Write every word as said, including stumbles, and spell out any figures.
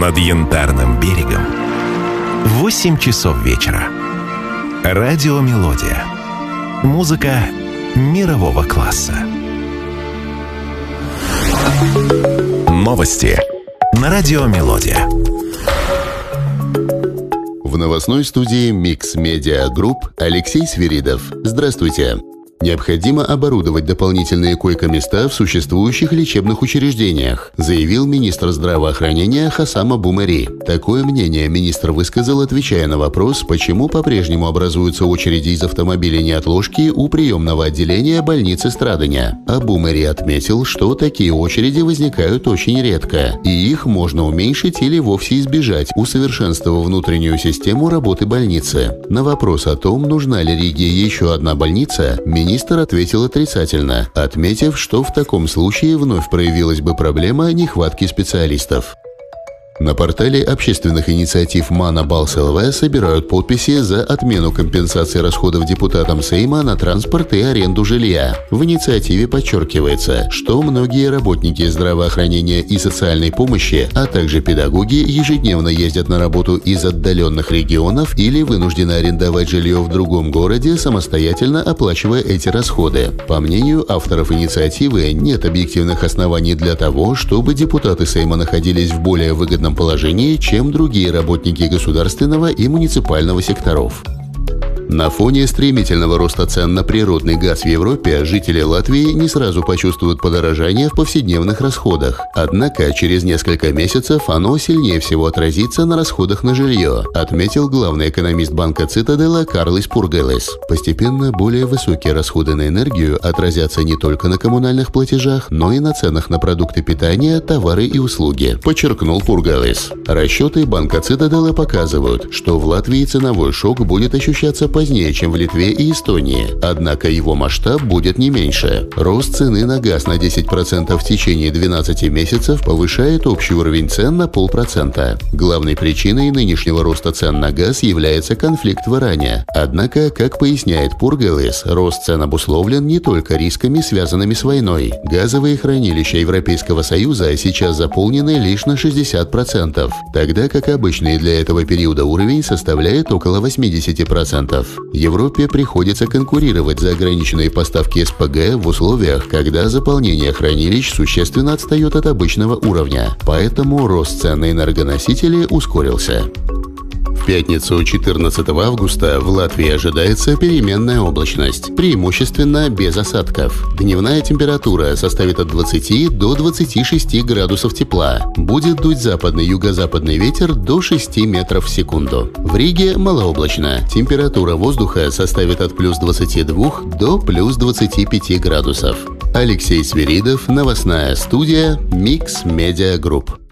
над Янтарным берегом восемь часов вечера. Радиомелодия. Музыка мирового класса. Новости на Радиомелодия. В новостной студии Mix Media Group Алексей Свиридов. Здравствуйте. Необходимо оборудовать дополнительные койко-места в существующих лечебных учреждениях, заявил министр здравоохранения Хасам Абу-Мари. Такое мнение министр высказал, отвечая на вопрос, почему по-прежнему образуются очереди из автомобилей неотложки у приемного отделения больницы Страдания. Абу-Мари отметил, что такие очереди возникают очень редко, и их можно уменьшить или вовсе избежать, усовершенствовав внутреннюю систему работы больницы. На вопрос о том, нужна ли Риге еще одна больница, министр ответил отрицательно, отметив, что в таком случае вновь проявилась бы проблема нехватки специалистов. На портале общественных инициатив Мана Балс ЛВ собирают подписи за отмену компенсации расходов депутатам Сейма на транспорт и аренду жилья. В инициативе подчеркивается, что многие работники здравоохранения и социальной помощи, а также педагоги ежедневно ездят на работу из отдаленных регионов или вынуждены арендовать жилье в другом городе, самостоятельно оплачивая эти расходы. По мнению авторов инициативы, нет объективных оснований для того, чтобы депутаты Сейма находились в более выгодном положении, чем другие работники государственного и муниципального секторов. На фоне стремительного роста цен на природный газ в Европе жители Латвии не сразу почувствуют подорожание в повседневных расходах. Однако через несколько месяцев оно сильнее всего отразится на расходах на жилье, отметил главный экономист банка Цитадела Карлис Пургелес. Постепенно более высокие расходы на энергию отразятся не только на коммунальных платежах, но и на ценах на продукты питания, товары и услуги, подчеркнул Пургелес. Расчеты банка Цитадела показывают, что в Латвии ценовой шок будет ощущаться позднее, чем в Литве и Эстонии, однако его масштаб будет не меньше. Рост цены на газ на десять процентов в течение двенадцати месяцев повышает общий уровень цен на полпроцента. Главной причиной нынешнего роста цен на газ является конфликт в Иране. Однако, как поясняет Пургелес, рост цен обусловлен не только рисками, связанными с войной. Газовые хранилища Европейского Союза сейчас заполнены лишь на шестьдесят процентов, тогда как обычный для этого периода уровень составляет около восемьдесят процентов. Европе приходится конкурировать за ограниченные поставки СПГ в условиях, когда заполнение хранилищ существенно отстает от обычного уровня, поэтому рост цен на энергоносители ускорился. В пятницу четырнадцатого августа в Латвии ожидается переменная облачность, преимущественно без осадков. Дневная температура составит от двадцати до двадцати шести градусов тепла. Будет дуть западный юго-западный ветер до шести метров в секунду. В Риге малооблачно. Температура воздуха составит от плюс двадцати двух до плюс двадцати пяти градусов. Алексей Свиридов, новостная студия Mix Media Group.